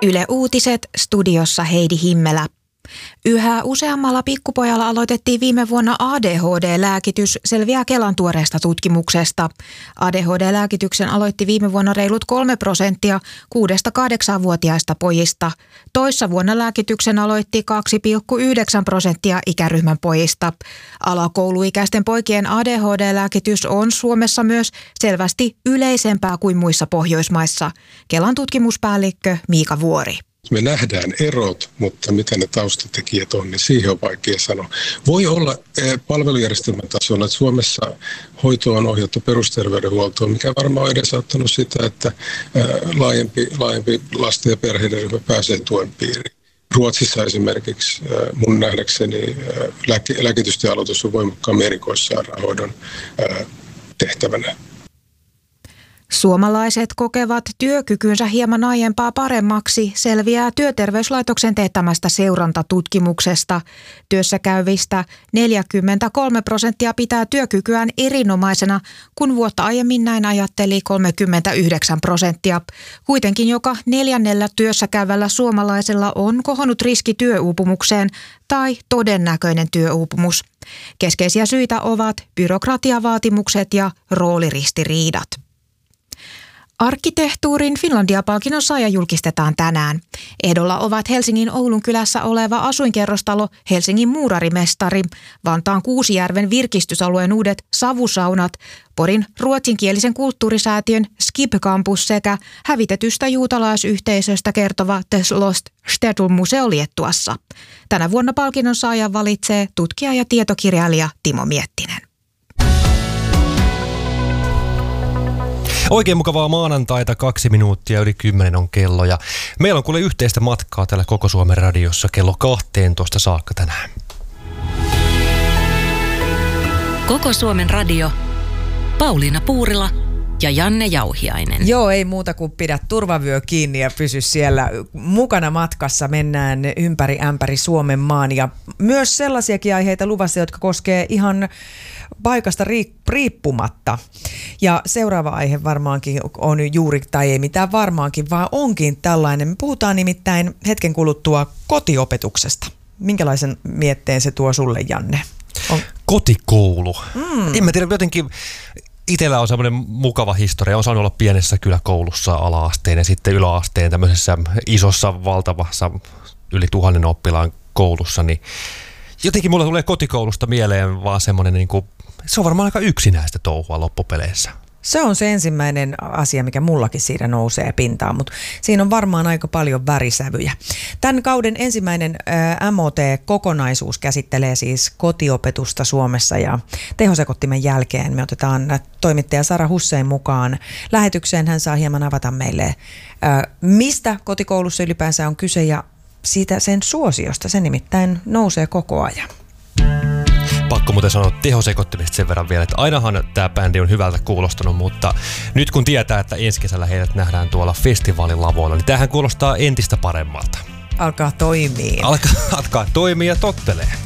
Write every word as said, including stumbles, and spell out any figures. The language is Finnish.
Yle Uutiset, studiossa Heidi Himmelä. Yhä useammalla pikkupojalla aloitettiin viime vuonna A D H D-lääkitys, selviää Kelan tuoreesta tutkimuksesta. A D H D-lääkityksen aloitti viime vuonna reilut kolme prosenttia kuudesta kahdeksanvuotiaista pojista. Toissa vuonna lääkityksen aloitti kaksi pilkku yhdeksän prosenttia ikäryhmän pojista. Alakouluikäisten poikien A D H D-lääkitys on Suomessa myös selvästi yleisempää kuin muissa Pohjoismaissa. Kelan tutkimuspäällikkö Miika Vuori. Me nähdään erot, mutta mitä ne taustatekijät on, niin siihen on vaikea sanoa. Voi olla palvelujärjestelmän tasolla, että Suomessa hoito on ohjattu perusterveydenhuoltoon, mikä varmaan on edesauttanut sitä, että laajempi, laajempi lasten ja perheiden ryhmä pääsee tuen piiriin. Ruotsissa esimerkiksi mun nähdäkseni lääkitysten aloitus on voimakkaammin erikoissairaanhoidon tehtävänä. Suomalaiset kokevat työkykynsä hieman aiempaa paremmaksi, selviää Työterveyslaitoksen teettämästä seurantatutkimuksesta. Työssä käyvistä neljäkymmentäkolme prosenttia pitää työkykyään erinomaisena, kun vuotta aiemmin näin ajatteli kolmekymmentäyhdeksän prosenttia. Kuitenkin joka neljännellä työssä käyvällä suomalaisella on kohonnut riski työuupumukseen tai todennäköinen työuupumus. Keskeisiä syitä ovat byrokratiavaatimukset ja rooliristiriidat. Arkkitehtuurin Finlandia-palkinnon saaja julkistetaan tänään. Ehdolla ovat Helsingin Oulunkylässä oleva asuinkerrostalo Helsingin muurarimestari, Vantaan Kuusijärven virkistysalueen uudet savusaunat, Porin ruotsinkielisen kulttuurisäätiön Skip-kampus sekä hävitetystä juutalaisyhteisöstä kertova The Lost Shtetl-museo Liettuassa. Tänä vuonna palkinnon saajan valitsee tutkija ja tietokirjailija Timo Miettinen. Oikein mukavaa maanantaita, kaksi minuuttia yli kymmenen on kello ja meillä on kuule yhteistä matkaa täällä Koko Suomen radiossa kello kahteentoista saakka tänään. Koko Suomen radio, Pauliina Puurila ja Janne Jauhiainen. Joo, ei muuta kuin pidä turvavyö kiinni ja pysy siellä mukana matkassa. Mennään ympäri ämpäri Suomen maan ja myös sellaisiakin aiheita luvassa, jotka koskee ihan paikasta riippumatta. Ja seuraava aihe varmaankin on juuri, tai ei mitään varmaankin, vaan onkin tällainen. Me puhutaan nimittäin hetken kuluttua kotiopetuksesta. Minkälaisen mietteen se tuo sulle, Janne? On... Kotikoulu. Mm. En mä tiedä, jotenkin itsellä on semmoinen mukava historia. On saanut olla pienessä kyläkoulussa ala-asteen ja sitten yläasteen tämmöisessä isossa, valtavassa, yli tuhannen oppilaan koulussa, niin jotenkin mulle tulee kotikoulusta mieleen vaan semmoinen, niin kuin, se on varmaan aika yksinäistä touhua loppupeleissä. Se on se ensimmäinen asia, mikä mullakin siinä nousee pintaan, mutta siinä on varmaan aika paljon värisävyjä. Tämän kauden ensimmäinen ä, M O T-kokonaisuus käsittelee siis kotiopetusta Suomessa ja tehosekottimen jälkeen me otetaan toimittaja Sara Hussein mukaan lähetykseen. Hän saa hieman avata meille, ä, mistä kotikoulussa ylipäänsä on kyse ja siitä sen suosiosta. Se nimittäin nousee koko ajan. Pakko muuten sanoa tehosekottimista sen verran vielä, että ainahan tämä bändi on hyvältä kuulostanut, mutta nyt kun tietää, että ensi kesällä heidät nähdään tuolla festivaalin lavoilla, niin tämähän kuulostaa entistä paremmalta. Alkaa toimia. Alkaa, alkaa toimia ja tottelee.